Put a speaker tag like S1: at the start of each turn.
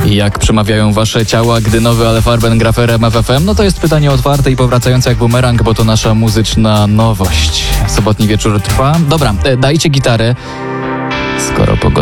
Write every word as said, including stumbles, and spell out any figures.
S1: Jak przemawiają wasze ciała, gdy nowy Ale Farben gra w R M F F M? No to jest pytanie otwarte i powracające jak bumerang, bo to nasza muzyczna nowość. Sobotni wieczór trwa. Dobra, dajcie gitarę, skoro pogoda